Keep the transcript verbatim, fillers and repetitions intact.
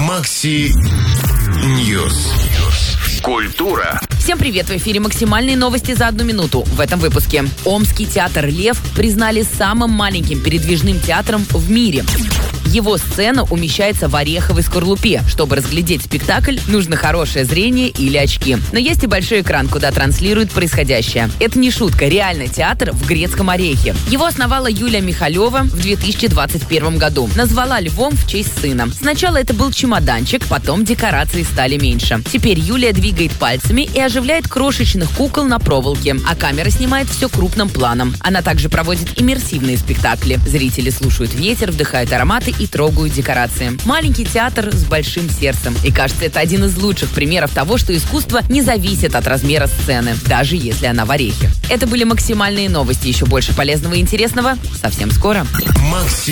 Макси Ньюс. Культура. Всем привет! В эфире максимальные новости за одну минуту. В этом выпуске. Омский театр «Лев» признали самым маленьким передвижным театром в мире. Его сцена умещается в ореховой скорлупе. Чтобы разглядеть спектакль, нужно хорошее зрение или очки. Но есть и большой экран, куда транслируют происходящее. Это не шутка, реальный театр в грецком орехе. Его основала Юлия Михалева в две тысячи двадцать первом году. Назвала «Львом» в честь сына. Сначала это был чемоданчик, потом декорации стали меньше. Теперь Юлия двигает пальцами и оживляет крошечных кукол на проволоке, а камера снимает все крупным планом. Она также проводит иммерсивные спектакли. Зрители слушают ветер, вдыхают ароматы и трогают декорации. Маленький театр с большим сердцем. И кажется, это один из лучших примеров того, что искусство не зависит от размера сцены, даже если она в орехе. Это были максимальные новости. Еще больше полезного и интересного совсем скоро. Макси